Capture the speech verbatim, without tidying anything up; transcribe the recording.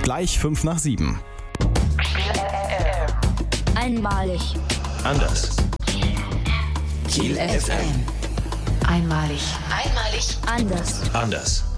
Gleich fünf nach sieben. Einmalig. Anders. Kiel F M. Einmalig. Einmalig. Anders. Anders.